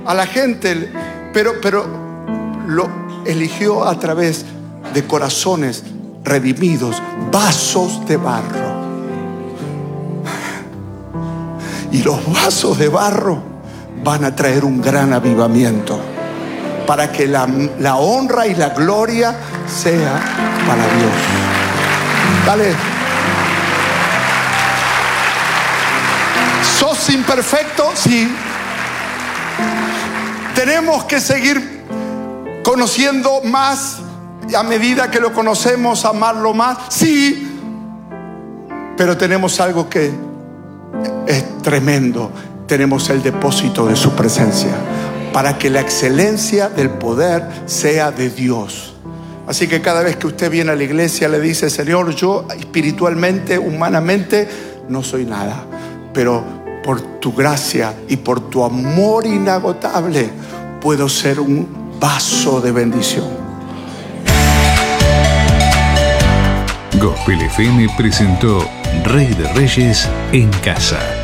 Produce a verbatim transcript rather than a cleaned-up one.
a la gente, pero, pero lo eligió a través de corazones redimidos, vasos de barro. Y los vasos de barro van a traer un gran avivamiento para que la, la honra y la gloria sea para Dios. Dale. ¿Sos imperfecto? Sí. Tenemos que seguir conociendo más y a medida que lo conocemos, amarlo más. Sí. Pero tenemos algo que es tremendo. Tenemos el depósito de su presencia para que la excelencia del poder sea de Dios. Así que cada vez que usted viene a la iglesia le dice: Señor, yo espiritualmente, humanamente no soy nada, pero por tu gracia y por tu amor inagotable puedo ser un vaso de bendición. Gospel F M presentó Rey de Reyes en Casa.